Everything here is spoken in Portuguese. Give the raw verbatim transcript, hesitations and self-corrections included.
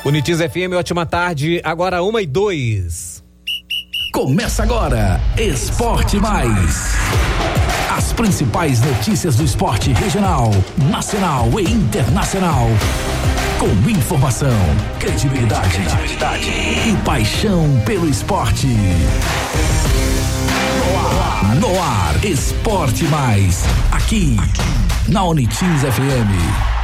Unitiz F M, ótima tarde, agora uma e dois. Começa agora, Esporte Mais. As principais notícias do esporte regional, nacional e internacional. Com informação, credibilidade, credibilidade e paixão pelo esporte. No ar, no ar, Esporte Mais. Aqui, na Unitiz F M.